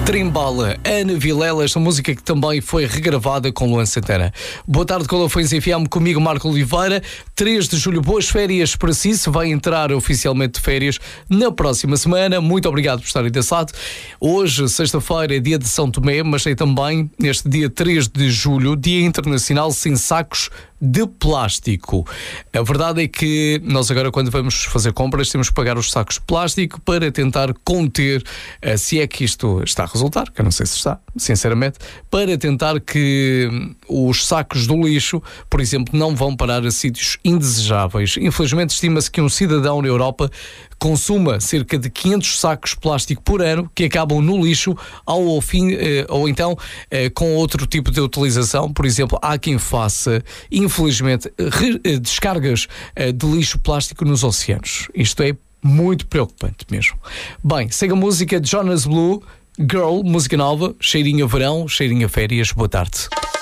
Trembala, Ana Vilela, esta música que também foi regravada com Luan Santana. Boa tarde, Colafões FM, comigo Marco Oliveira. 3 de julho, boas férias para si, se vai entrar oficialmente de férias na próxima semana. Muito obrigado por estarem desse lado. Hoje, sexta-feira, é dia de São Tomé, mas é também, neste dia 3 de julho, Dia Internacional Sem Sacos de Plástico. A verdade é que nós agora, quando vamos fazer compras, temos que pagar os sacos de plástico para tentar conter, se é que isto está a resultar, que eu não sei se está, sinceramente, para tentar que os sacos do lixo, por exemplo, não vão parar a sítios indesejáveis. Infelizmente, estima-se que um cidadão na Europa consuma cerca de 500 sacos de plástico por ano que acabam no lixo ao fim, ou então com outro tipo de utilização. Por exemplo, há quem faça, infelizmente, descargas de lixo plástico nos oceanos. Isto é muito preocupante mesmo. Bem, segue a música de Jonas Blue, Girl, música nova, cheirinho a verão, cheirinho a férias. Boa tarde.